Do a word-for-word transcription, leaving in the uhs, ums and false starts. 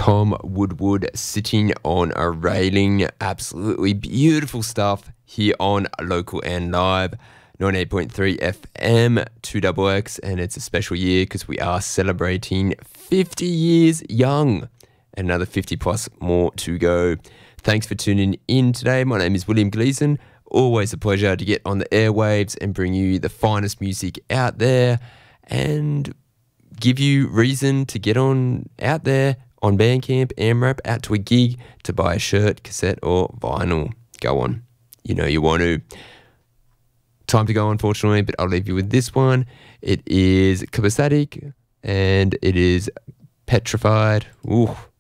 Tom Woodward sitting on a railing. Absolutely beautiful stuff here on Local and Live, ninety-eight point three F M, two X X, and it's a special year because we are celebrating fifty years young and another fifty plus more to go. Thanks for tuning in today. My name is William Gleason. Always a pleasure to get on the airwaves and bring you the finest music out there and give you reason to get on out there on Bandcamp, AMRAP, out to a gig to buy a shirt, cassette or vinyl. Go on. You know you want to. Time to go, unfortunately, but I'll leave you with this one. It is Copacetic and it is Petrified. Ooh.